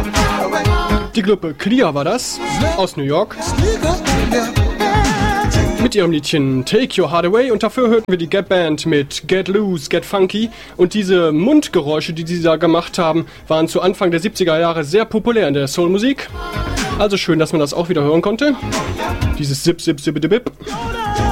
Die Gruppe Clear war das, aus New York, mit ihrem Liedchen Take Your Heart Away, und dafür hörten wir die Gap Band mit Get Loose, Get Funky, und diese Mundgeräusche, die sie da gemacht haben, waren zu Anfang der 70er Jahre sehr populär in der Soulmusik. Also schön, dass man das auch wieder hören konnte. Dieses Zip, Zip, Zip, Zip, Zip.